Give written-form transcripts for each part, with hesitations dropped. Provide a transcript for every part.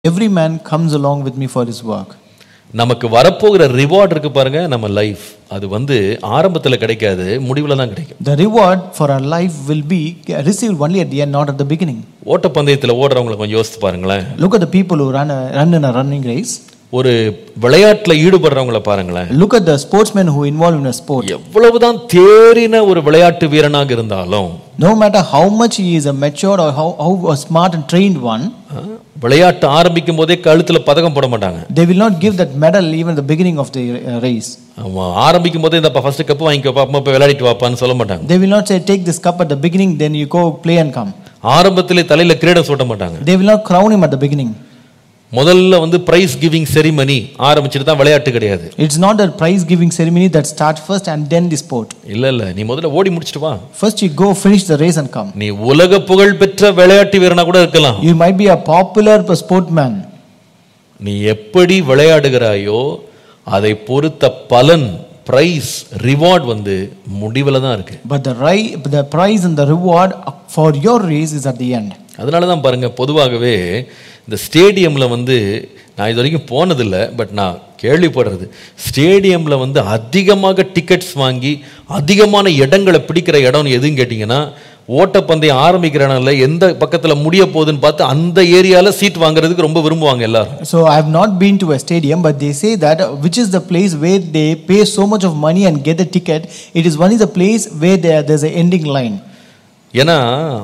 Every man comes along with me for his work. நமக்கு வரப்போகிற reward இருக்கு பாருங்க, நம்ம லைஃப் அது வந்து ஆரம்பத்துல கிடைக்காது, முடிவுல தான் கிடைக்கும். The reward for our life will be received only at the end, not at the beginning. ஓட்டப்பந்தயத்துல ஓடுறவங்களை கொஞ்சம் யோசித்து பாருங்களேன். Look at the people who run in a running race. ஒரு விளையாட்டுல ஈடுபடுறவங்களை பாருங்களேன். Look at the sportsmen who involve in a sport. எவ்வளவுதான் தேறின ஒரு விளையாட்டு வீரனாக இருந்தாலும், No matter how much he is a matured or how a smart and trained one, விளையாட்டு ஆரம்பிக்கும் போதே கழுத்துல பதக்கம் போட மாட்டாங்க. they will not give that medal even at the beginning of the race. ஆமா, ஆரம்பிக்கும் போதே இந்த ஃபர்ஸ்ட் கப் வாங்கிக்கோப்பா, அம்மா போய் விளையாடிட்டு வாப்பான்னு சொல்ல மாட்டாங்க. They will not say take this cup at the beginning, then you go play and come. ஆரம்பத்திலே தலையில கிரீடம் சூட்ட மாட்டாங்க. They will not crown him at the beginning. முதல்ல வந்து பிரைஸ் கிவிங் செரிமனி ஆரம்பிச்சிட்டு தான் விளையாட்டு கிடையாது. It's not a prize giving ceremony that starts first and then the sport. இல்ல நீ முதல்ல ஓடி முடிச்சிட்டு வா. First you go finish the race and come. நீ உலக புகழ் பெற்ற விளையாட்டு வீரனா கூட இருக்கலாம். You might be a popular sportman. நீ எப்படி விளையாடுகிறாயோ அதை பொறுத்த பலன், பிரைஸ், ரிவார்ட் வந்து முடிவுல தான் இருக்கு. But the prize and the reward for your race is at the end. அதனால தான் பாருங்க, பொதுவாகவே இந்த ஸ்டேடியம்ல வந்து நான் இது வரைக்கும் போனதில்லை, பட் நான் கேள்விப்படுறது, ஸ்டேடியம்ல வந்து அதிகமாக டிக்கெட்ஸ் வாங்கி அதிகமான இடங்களை பிடிக்கிற இடம் எதுன்னு கேட்டிங்கன்னா, ஓட்டப்பந்தயம் ஆரம்பிக்கிறனால எந்த பக்கத்துல முடிய போகுதுன்னு பார்த்து அந்த ஏரியால சீட் வாங்குறதுக்கு ரொம்ப விரும்புவாங்க எல்லாரும். So I have not been to a stadium, but they say that which is the place where they pay so much of money and get a ticket, it is only the place where there's an ending line. ஏன்னா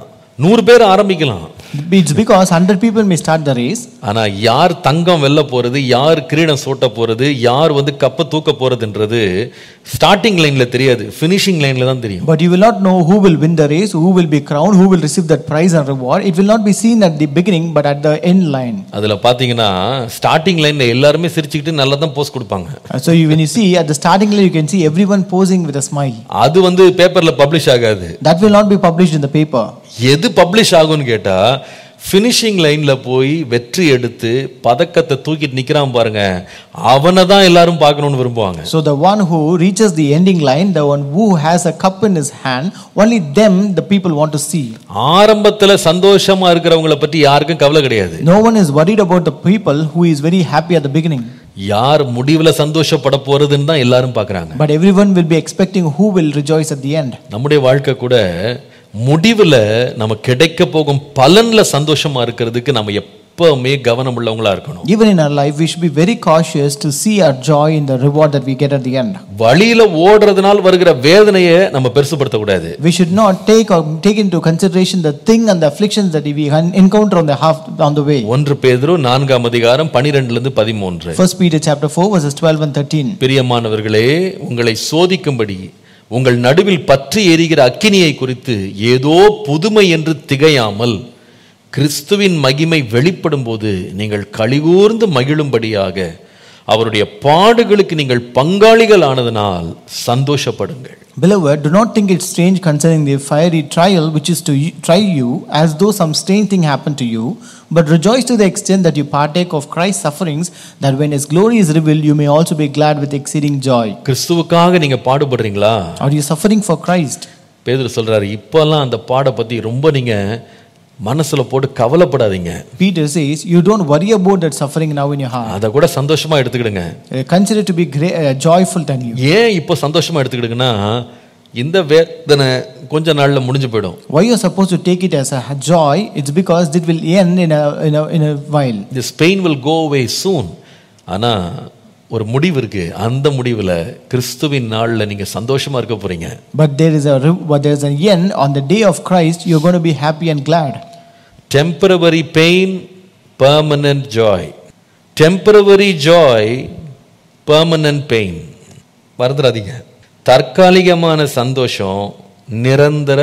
100 பேர் ஆரம்பிக்கலாம். It's because 100 people may start the race. ஆனா யார் தங்கம் வெல்ல போறது, யார் கிரீடம் சூட்ட போறது, யார் வந்து கப்பை தூக்க போறதுன்றது ஸ்டார்டிங் லைன்ல தெரியாது, ஃபினிஷிங் லைன்ல தான் தெரியும். But you will not know who will win the race, who will be crowned, who will receive that prize and reward. It will not be seen at the beginning but at the end line. அதுல பாத்தீங்கன்னா starting லைன்ல எல்லாரும் சிரிச்சிட்டு நல்லா தான் போஸ் கொடுப்பாங்க. So when you see at the starting line, you can see everyone posing with a smile. அது வந்து பேப்பர்ல பப்ளிஷ் ஆகாது. That will not be published in the paper. எது பப்ளிஷ் ஆகும்னு கேட்டா, ஃபினிஷிங் லைன்ல போய் வெற்றி எடுத்து பதக்கத்தை தூக்கிட்டு நிக்கிறான் பாருங்க, அவனை தான் எல்லாரும் பார்க்கணும்னு விரும்புவாங்க. So the one who reaches the ending line, the one who has a cup in his hand, only them the people want to see. ஆரம்பத்துல சந்தோஷமா இருக்கிறவங்கள பத்தி யாருக்கும் கவலை கிடையாது. No one is worried about the people who is very happy at the beginning. யார் முடிவுல சந்தோஷப்பட போறதுன்னு தான் எல்லாரும் பார்க்கறாங்க. But everyone will be expecting who will rejoice at the end. நம்முடைய வாழ்க்கை கூட முடிவுல நமக்கு கிடைக்க போகும் பலன்ல சந்தோஷமா இருக்கிறதுக்கு நம்ம எப்பவுமே கவனம் உள்ளவங்களா இருக்கணும். Even in our life, we should be very cautious to see our joy in the reward that we get at the end. வழியில ஓடுறதுனால வருகிற வேதனையை நம்ம பெருசுபடுத்த கூடாது. We should not take into consideration the thing and the afflictions that we encounter on the way. 1 பேதுரு 4ஆம் அதிகாரம் 12 லிருந்து 13. 1 Peter chapter 4 verses 12 and 13. பிரியமானவர்களே, உங்களை சோதிக்கும்படி உங்கள் நடுவில் பற்றி எரிகிற அக்கினியை குறித்து ஏதோ புதுமை என்று திகையாமல், கிறிஸ்துவின் மகிமை வெளிப்படும் போது நீங்கள் களிகூர்ந்து மகிழும்படியாக அவருடைய பாடுகளுக்கு நீங்கள் பங்காளிகள் ஆனதனால் சந்தோஷப்படுங்கள். Beloved, do not think it strange concerning the fiery trial which is to try you, as though some strange thing happened to you, but rejoice to the extent that you partake of Christ's sufferings, that when his glory is revealed you may also be glad with exceeding joy. கிறிஸ்துவுக்காக நீங்க பாடுபடுறீங்களா? Are you suffering for Christ? பேதுரு சொல்றாரு, இப்பெல்லாம் அந்த பாட பத்தி ரொம்ப நீங்க மனசுல போட்டு கவலைப்படாதீங்க. Peter says, you don't worry about that suffering now in your heart. அத கூட சந்தோஷமா எடுத்துக்கிடுங்க. Consider to be joyful than you. ஏன் இப்போ சந்தோஷமா எடுத்துக்கிடுங்கன்னா, இந்த வேதனை கொஞ்ச நாள்ல முடிஞ்சு போய்டும். Why you are supposed to take it as a joy? It's because it will end in a while. This pain will go away soon. ஆனா ஒரு முடிவு இருக்கு. அந்த முடிவுல கிறிஸ்துவின் நாள்ல நீங்க சந்தோஷமா இருக்க போறீங்க. But there is an end. On the day of Christ you are going to be happy and glad. Temporary pain, permanent joy. Temporary joy, permanent pain. மறந்துடாதீங்க. தற்காலிகமான சந்தோஷம், நிரந்தர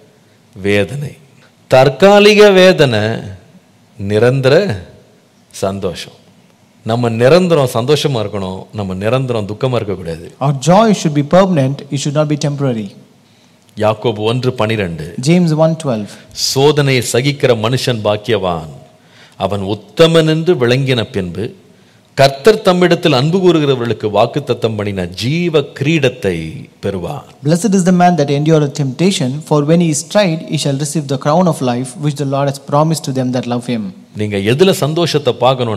வேதனை. தற்காலிக வேதனை, நிரந்தர சந்தோஷம். நம்ம நிரந்தரம் சந்தோஷமா இருக்கணும், நம்ம நிரந்தரம் துக்கமா இருக்க கூடாது. Our joy should be permanent, it should not be temporary. யாக்கோபு 1:12. James 1:12. சோதனையை சகிக்கிற மனுஷன் பாக்கியவான், அவன் உத்தமன் என்று விளங்கின பின்பு கர்த்தர் தம்மிடத்தில் அன்பு கூறுகிறவர்களுக்கு வாக்குத்தத்தம் பண்ணின ஜீவ கிரீடத்தை பெறுவார். Blessed is the man that endureth temptation, for when he is tried, he shall receive the crown of life, which the Lord has promised to them that love him. நீங்க எதுல சந்தோஷத்தை பார்க்கணும்?